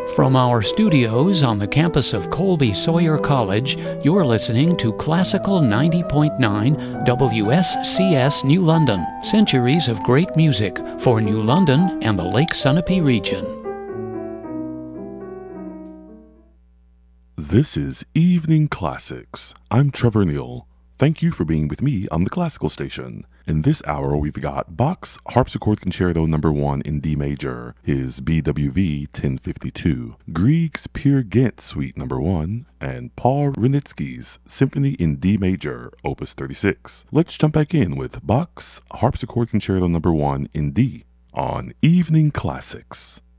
From our studios on the campus of Colby Sawyer College, you're listening to Classical 90.9 WSCS New London. Centuries of great music for New London and the Lake Sunapee region. This is Evening Classics. I'm Trevor Neal. Thank you for being with me on the Classical Station. In this hour, we've got Bach's Harpsichord Concerto No. 1 in D major, his BWV 1052, Grieg's Peer Gynt Suite No. 1, and Paul Wranitzky's Symphony in D major, Opus 36. Let's jump back in with Bach's Harpsichord Concerto No. 1 in D on Evening Classics.